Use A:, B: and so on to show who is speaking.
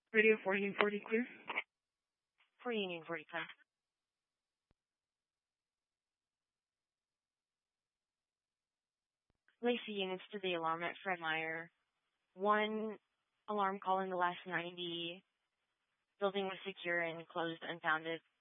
A: Radio 1440 clear.
B: For Union 45. Lacey units to the alarm at Fred Meyer. One alarm call in the last 90. Building was secure and closed unfounded.